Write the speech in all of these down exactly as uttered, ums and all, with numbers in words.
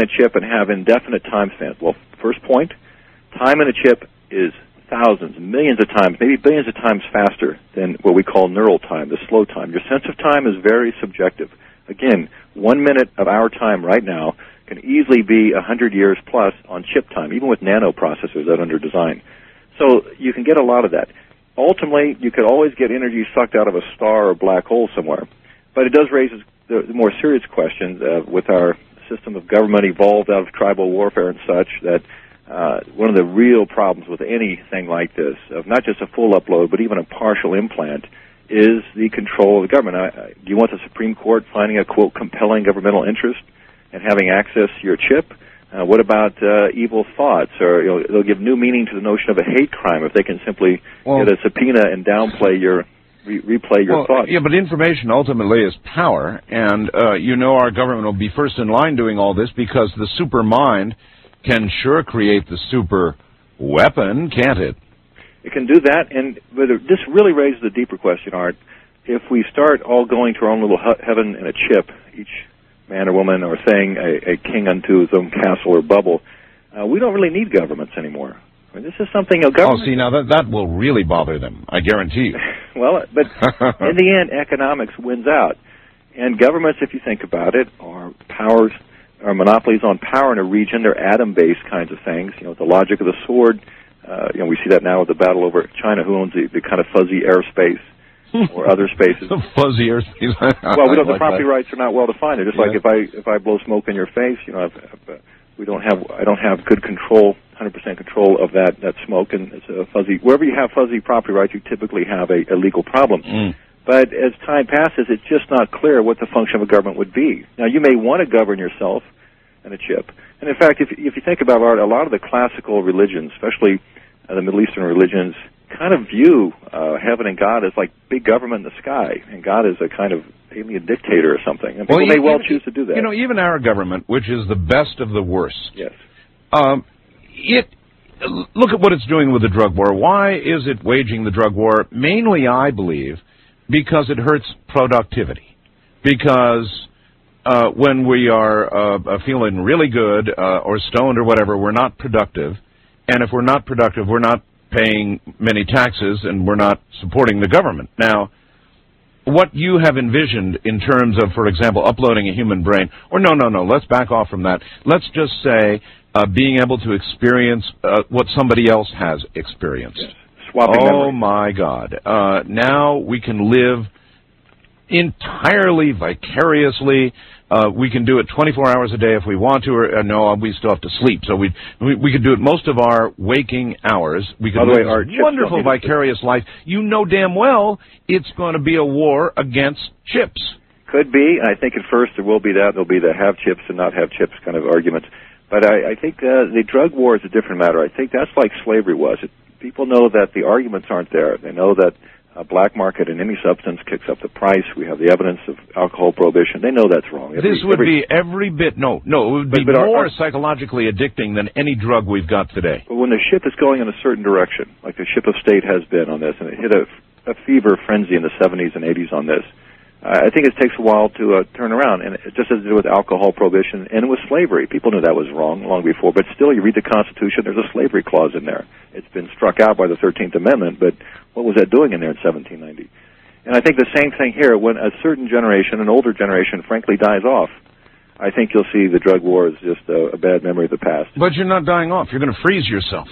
in a chip and have indefinite time spans. Well, first point, time in a chip is thousands, millions of times, maybe billions of times faster than what we call neural time, the slow time. Your sense of time is very subjective. Again, one minute of our time right now can easily be one hundred years plus on chip time, even with nanoprocessors that are under design. So you can get a lot of that. Ultimately, you could always get energy sucked out of a star or black hole somewhere. But it does raise the, the more serious questions uh, with our system of government evolved out of tribal warfare and such, that uh, one of the real problems with anything like this, of not just a full upload, but even a partial implant, is the control of the government. I, I, do you want the Supreme Court finding a, quote, compelling governmental interest and having access to your chip? Uh, what about uh, evil thoughts? Or you know, they'll give new meaning to the notion of a hate crime if they can simply well, get a subpoena and downplay your, re- replay your well, thoughts. Yeah, but information ultimately is power, and uh, you know our government will be first in line doing all this because the super mind can sure create the super weapon, can't it? It can do that, and but this really raises a deeper question, Art. If we start all going to our own little heaven in a chip, each man or woman or thing, a, a king unto his own castle or bubble, uh, we don't really need governments anymore. I mean, this is something... A government... Oh, see, now that, that will really bother them, I guarantee you. Well, but in the end, economics wins out. And governments, if you think about it, are powers, are monopolies on power in a region. They're atom-based kinds of things. You know, the logic of the sword... Uh, you know, we see that now with the battle over China, who owns the, the kind of fuzzy airspace or other spaces. The fuzzy airspace. Well, we don't. The like property that. rights are not well defined. They're just yeah. like if I if I blow smoke in your face, you know, I've, I've, uh, we don't have I don't have good control, one hundred percent control of that that smoke, and it's a fuzzy. Wherever you have fuzzy property rights, you typically have a, a legal problem. Mm. But as time passes, it's just not clear what the function of a government would be. Now, you may want to govern yourself in a chip, and in fact, if if you think about art, a lot of the classical religions, especially Uh, the Middle Eastern religions, kind of view uh, heaven and God as like big government in the sky, and God is a kind of alien dictator or something. And people well, may well even, choose to do that. You know, even our government, which is the best of the worst, yes, um, it look at what it's doing with the drug war. Why is it waging the drug war? Mainly, I believe, because it hurts productivity. Because uh, when we are uh, feeling really good uh, or stoned or whatever, we're not productive. And if we're not productive, we're not paying many taxes and we're not supporting the government. Now, what you have envisioned in terms of, for example, uploading a human brain, or no, no, no, let's back off from that. Let's just say uh, being able to experience uh, what somebody else has experienced. Yes. Swapping oh, memories. my God. Uh, now we can live entirely vicariously. Uh, we can do it twenty-four hours a day if we want to, or uh, no, we still have to sleep. So we, we we could do it most of our waking hours. We could live a wonderful vicarious life. You know damn well it's going to be a war against chips. Could be. I think at first there will be that. There'll be the have chips and not have chips kind of arguments. But I, I think uh, the drug war is a different matter. I think that's like slavery was. It, people know that the arguments aren't there. They know that a black market in any substance kicks up the price. We have the evidence of alcohol prohibition. They know that's wrong. Every, this would every, be every bit, no, no, it would be but, but more our, our, psychologically addicting than any drug we've got today. But when the ship is going in a certain direction, like the ship of state has been on this, and it hit a, a fever frenzy in the seventies and eighties on this, uh, I think it takes a while to uh, turn around, and it just has to do with alcohol prohibition and with slavery. People knew that was wrong long before, but still, you read the Constitution, there's a slavery clause in there. It's been struck out by the thirteenth Amendment, but what was that doing in there in seventeen ninety? And I think the same thing here, when a certain generation, an older generation, frankly dies off, I think you'll see the drug war is just a, a bad memory of the past. But you're not dying off. You're going to freeze yourself.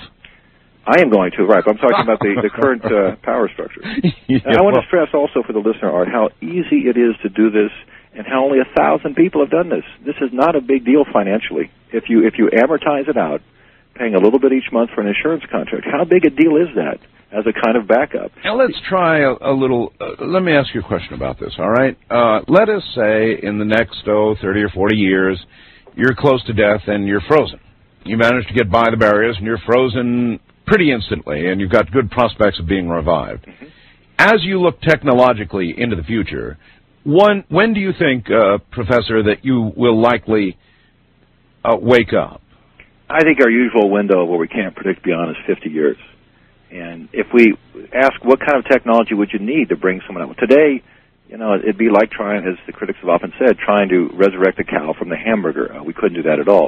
I am going to, right. But I'm talking about the, the current uh, power structure. Yeah, and I want well, to stress also for the listener, Art, how easy it is to do this and how only a thousand people have done this. This is not a big deal financially. If you, if you amortize it out, paying a little bit each month for an insurance contract, how big a deal is that as a kind of backup? Now, let's try a, a little, uh, let me ask you a question about this, all right? Uh, let us say in the next, oh, thirty or forty years, you're close to death and you're frozen. You manage to get by the barriers and you're frozen pretty instantly, and you've got good prospects of being revived. Mm-hmm. As you look technologically into the future, one, when do you think, uh, Professor, that you will likely uh, wake up? I think our usual window where we can't predict beyond is fifty years. And if we ask what kind of technology would you need to bring someone out? Today, you know, it'd be like trying, as the critics have often said, trying to resurrect a cow from the hamburger. Uh, we couldn't do that at all.